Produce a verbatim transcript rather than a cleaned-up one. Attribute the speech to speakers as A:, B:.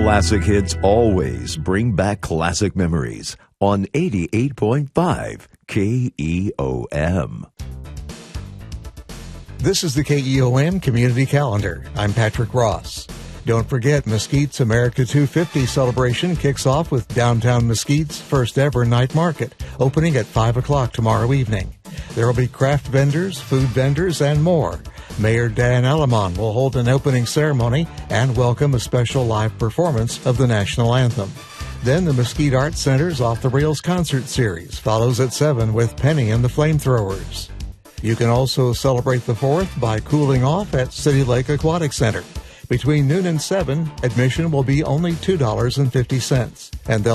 A: Classic hits always bring back classic memories on eighty-eight point five K E O M.
B: This is the K E O M Community Calendar. I'm Patrick Ross. Don't forget, Mesquite's America two fifty celebration kicks off with downtown Mesquite's first ever night market, opening at five o'clock tomorrow evening. There will be craft vendors, food vendors, and more. Mayor Dan Alamon will hold an opening ceremony and welcome a special live performance of the national anthem. Then the Mesquite Arts Center's Off the Rails concert series follows at seven with Penny and the Flamethrowers. You can also celebrate the fourth by cooling off at City Lake Aquatic Center. Between noon and seven, admission will be only two dollars and fifty cents, and they'll